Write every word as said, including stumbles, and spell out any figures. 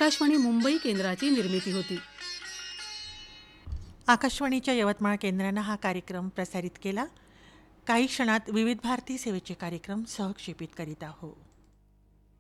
आकाशवाणी मुंबई केंद्राची निर्मिती होती. आकाशवाणीच्या यवतमाळ केंद्रानं हा कार्यक्रम प्रसारित केला. काही क्षणात विविध भारती सेवेचे कार्यक्रम सहक्षेपित करीत आहोत.